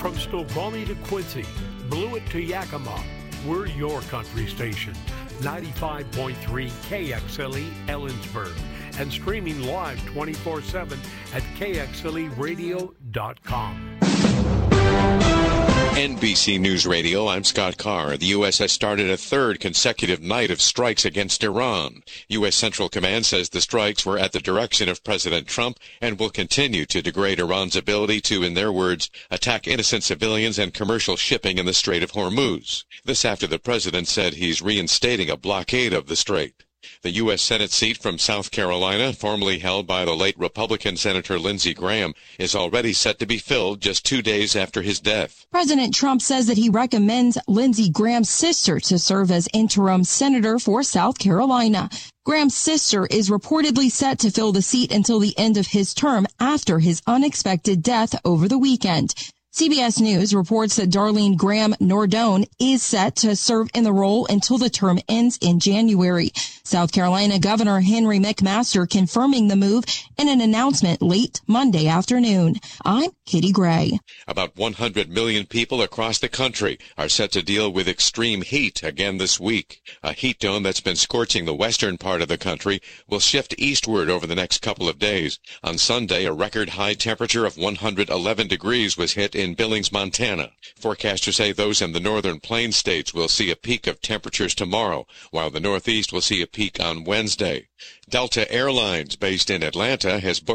From Snoqualmie to Quincy, Blewett to Yakima, we're your country station. 95.3 KXLE Ellensburg. And streaming live 24/7 at KXLEradio.com. NBC News Radio, I'm Scott Carr. The U.S. has started a third consecutive night of strikes against Iran. U.S. Central Command says the strikes were at the direction of President Trump and will continue to degrade Iran's ability to, in their words, attack innocent civilians and commercial shipping in the Strait of Hormuz. This after the president said he's reinstating a blockade of the strait. The U.S. Senate seat from South Carolina, formerly held by the late Republican Senator Lindsey Graham, is already set to be filled just 2 days after his death. President Trump says that he recommends Lindsey Graham's sister to serve as interim senator for South Carolina. Graham's sister is reportedly set to fill the seat until the end of his term after his unexpected death over the weekend. CBS News reports that Darlene Graham Nordone is set to serve in the role until the term ends in January. South Carolina Governor Henry McMaster confirming the move in an announcement late Monday afternoon. I'm Kitty Gray. About 100 million people across the country are set to deal with extreme heat again this week. A heat dome that's been scorching the western part of the country will shift eastward over the next couple of days. On Sunday, a record high temperature of 111 degrees was hit in Billings, Montana. Forecasters say those in the northern plains states will see a peak of temperatures tomorrow, while the Northeast will see a peak on Wednesday. Delta Airlines, based in Atlanta, has booked